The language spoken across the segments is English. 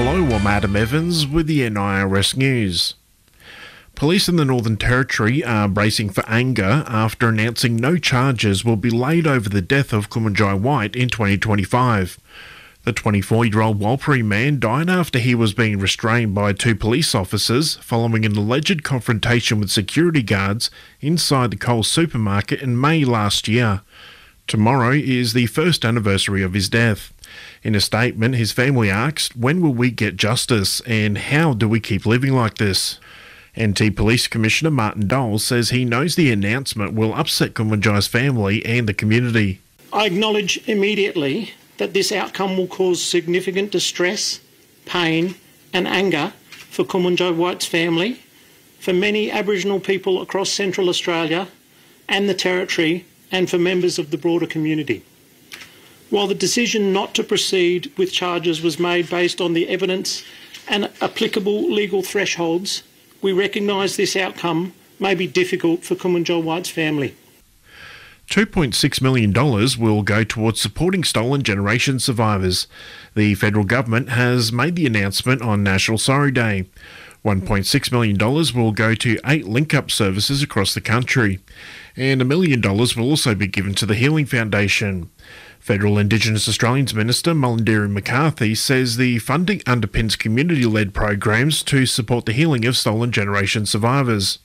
Hello, I'm Adam Evans with the NIRS News. Police in the Northern Territory are bracing for anger after announcing no charges will be laid over the death of Kumanjai White in 2025. The 24-year-old Warlpiri man died after he was being restrained by two police officers following an alleged confrontation with security guards inside the Coles supermarket in May last year. Tomorrow is the first anniversary of his death. In a statement, his family asked, "When will we get justice and how do we keep living like this?" NT Police Commissioner Martin Dole says he knows the announcement will upset Kumanjai's family and the community. I acknowledge immediately that this outcome will cause significant distress, pain and anger for Kumanjai White's family, for many Aboriginal people across Central Australia and the Territory, and for members of the broader community. While the decision not to proceed with charges was made based on the evidence and applicable legal thresholds, we recognise this outcome may be difficult for Kumanjai White's family. $2.6 million will go towards supporting stolen generation survivors. The federal government has made the announcement on National Sorry Day. $1.6 million will go to 8 link-up services across the country, and $1 million will also be given to the Healing Foundation. Federal Indigenous Australians Minister Mullinderi McCarthy says the funding underpins community-led programs to support the healing of stolen generation survivors.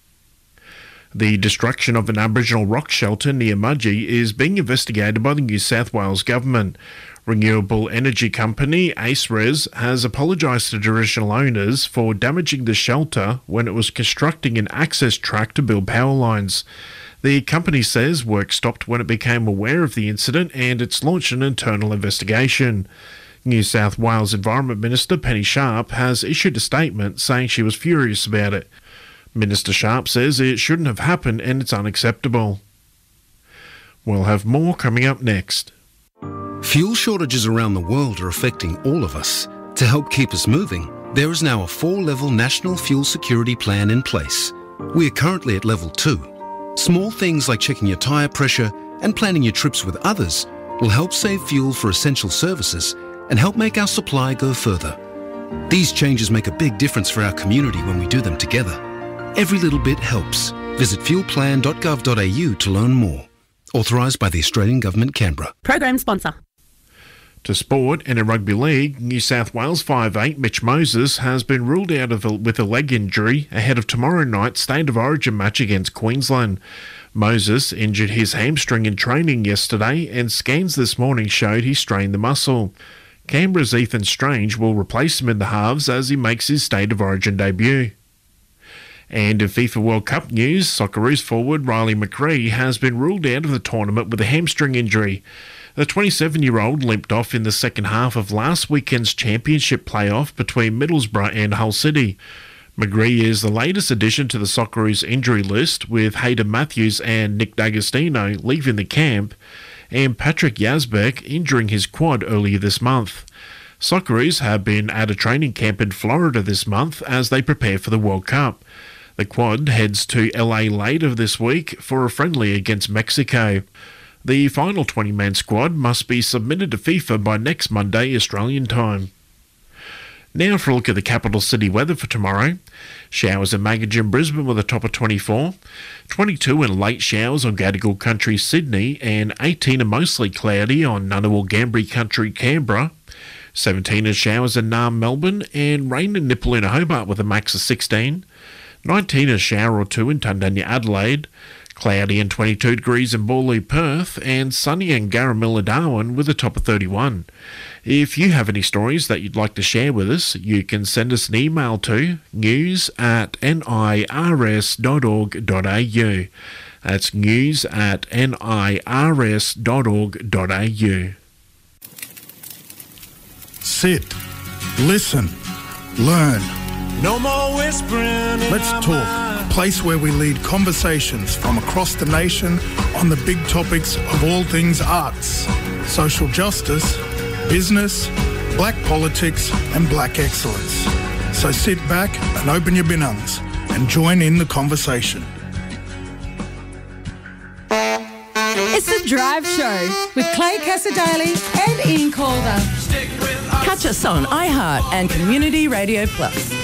The destruction of an Aboriginal rock shelter near Mudgee is being investigated by the New South Wales Government. Renewable energy company AceRes has apologised to traditional owners for damaging the shelter when it was constructing an access track to build power lines. The company says work stopped when it became aware of the incident and it's launched an internal investigation. New South Wales Environment Minister Penny Sharp has issued a statement saying she was furious about it. Minister Sharp says it shouldn't have happened and it's unacceptable. We'll have more coming up next. Fuel shortages around the world are affecting all of us. To help keep us moving, there is now a 4-level national fuel security plan in place. We are currently at level 2. Small things like checking your tyre pressure and planning your trips with others will help save fuel for essential services and help make our supply go further. These changes make a big difference for our community when we do them together. Every little bit helps. Visit fuelplan.gov.au to learn more. Authorised by the Australian Government, Canberra. Program sponsor. To sport, and in rugby league, New South Wales 5'8" Mitch Moses has been ruled out with a leg injury ahead of tomorrow night's State of Origin match against Queensland. Moses injured his hamstring in training yesterday and scans this morning showed he strained the muscle. Canberra's Ethan Strange will replace him in the halves as he makes his State of Origin debut. And in FIFA World Cup news, Socceroos forward Riley McGree has been ruled out of the tournament with a hamstring injury. The 27-year-old limped off in the second half of last weekend's championship playoff between Middlesbrough and Hull City. McGree is the latest addition to the Socceroos injury list, with Hayden Matthews and Nick D'Agostino leaving the camp, and Patrick Yazbek injuring his quad earlier this month. Socceroos have been at a training camp in Florida this month as they prepare for the World Cup. The quad heads to LA later this week for a friendly against Mexico. The final 20-man squad must be submitted to FIFA by next Monday Australian time. Now for a look at the capital city weather for tomorrow. Showers in Magogin, Brisbane with a top of 24, 22 and late showers on Gadigal Country, Sydney, and 18 and mostly cloudy on Ngunnawal, Gambri Country, Canberra, 17 and showers in Naarm, Melbourne, and rain in Nipaluna, Hobart with a max of 16, 19 a shower or two in Tundanya, Adelaide, cloudy and 22 degrees in Borloo, Perth, and sunny in Garamilla, Darwin with a top of 31. If you have any stories that you'd like to share with us, you can send us an email to news@nirs.org.au. That's news@nirs.org.au. Sit, listen, learn. No more whispering. Let's talk. A place where we lead conversations from across the nation on the big topics of all things arts, social justice, business, black politics and black excellence. So sit back and open your binungs and join in the conversation. It's The Drive Show with Clay Cassadaly and Ian Calder. Stick with Catch us on iHeart and Community Radio Plus.